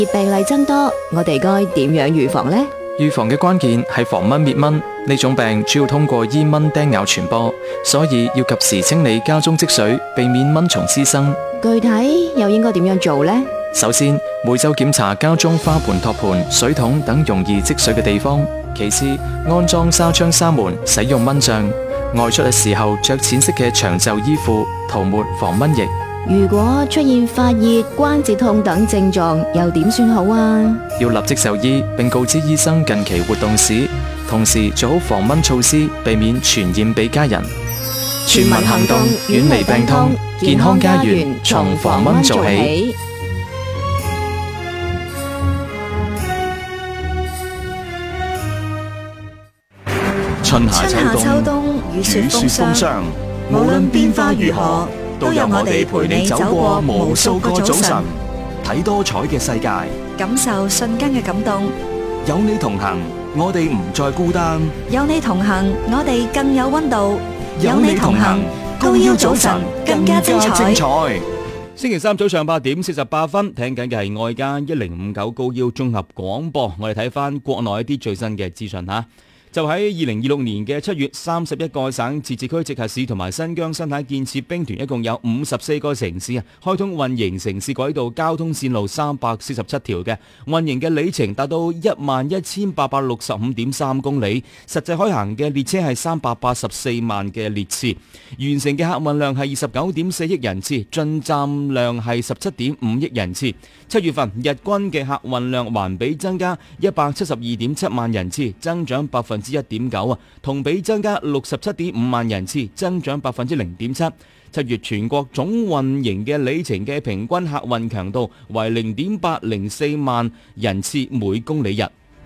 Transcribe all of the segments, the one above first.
病例增多，我哋該點樣預防呢？ 預防嘅關鍵係防蚊滅蚊，呢種病主要通過衣蚊叮咬傳播，所以要及時清理家中積水，避免蚊蟲滋生。 具體又應該點樣做呢？ 首先，每周檢查家中花盆、托盤、水桶等容易積水嘅地方。其次，安裝紗窗紗門，使用蚊帳。外出嘅時候着淺色嘅長袖衣褲，塗抹防蚊液。 如果出現發熱、關節痛等症狀，又點算好啊？ 要立即就醫，並告知醫生近期活動史，同時做好防蚊措施，避免傳染俾家人。全民行動，遠離病痛，健康家園從防蚊做起。 春夏秋冬，雨雪風霜，無論變化如何，都有我哋陪你走過無數個早晨，睇多彩嘅世界， 感受瞬間嘅感動。 有你同行，我哋唔再孤單。 有你同行，我哋更有溫度。 有你同行，高腰早晨更加精彩。 星期三早上8:48，聽緊嘅係愛家1059高腰綜合廣播。我哋睇翻國內一啲最新嘅資訊吓。就喺2026年嘅7月，31個省、自治區、直轄市同埋新疆生態建設兵團一共有54個城市開通運營城市軌道交通線路347條嘅運營嘅里程達到11865.3公里，實際開行嘅列車係384萬嘅列次，完成嘅客運量係29.4億人次，進站量係17.5億人次。7月份日均嘅客運量環比增加172.7萬人次，增長1.9%，同比增加67.5萬人次，增長0.7%。7月全國總運營嘅里程嘅平均客運強度為0.804萬人次每公里日。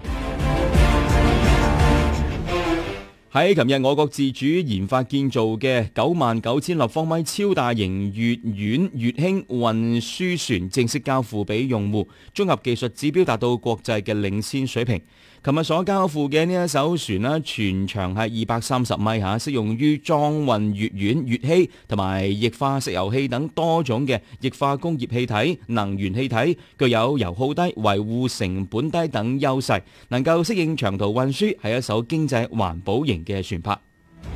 喺琴日，我國自主研發建造嘅99000立方米超大型乙烷乙氫運輸船正式交付俾用戶，綜合技術指標達到國際嘅領先水平。琴日所交付嘅呢一艘船呢，全長係230米嚇，適用於裝運乙烷、乙烯同埋液化石油氣等多種嘅液化工業氣體、能源氣體，具有油耗低、維護成本低等優勢，能夠適應長途運輸，係一艘經濟環保型嘅船舶。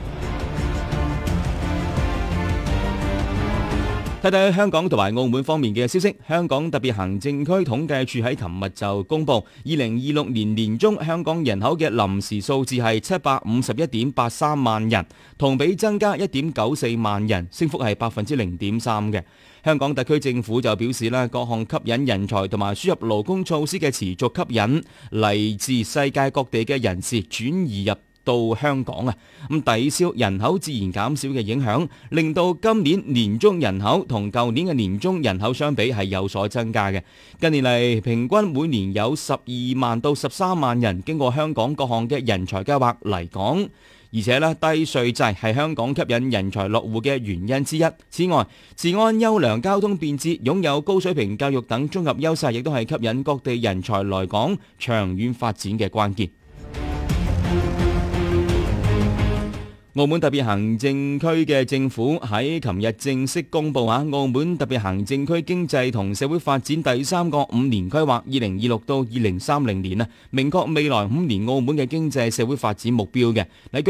睇睇香港同埋澳門方面嘅消息，香港特別行政區統計處喺琴日就公布，2026年年中香港人口嘅臨時數字係751.83萬人，同比增加1.94萬人，升幅係0.3%嘅。香港特區政府就表示啦，各項吸引人才同埋輸入勞工措施嘅持續吸引嚟自世界各地嘅人士轉移入到香港啊，咁抵消人口自然減少嘅影響，令到今年年中人口同舊年嘅年中人口相比係有所增加嘅。近年嚟平均每年有12萬到13萬人經過香港各項嘅人才計劃嚟港，而且低稅制係香港吸引人才落戶嘅原因之一。此外，治安優良、交通便捷、擁有高水平教育等綜合優勢，亦都係吸引各地人才來港長遠發展嘅關鍵。澳門特別行政區嘅政府喺琴日正式公布澳門特別行政區經濟同社會發展第3個5年規劃2026到2030年明確未來5年澳門嘅經濟社會發展目標嘅。